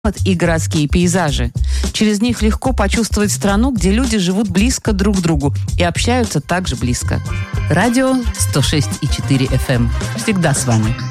и городские пейзажи. Через них легко почувствовать страну, где люди живут близко друг к другу и общаются также близко. Радио 106,4 FM. Всегда с вами.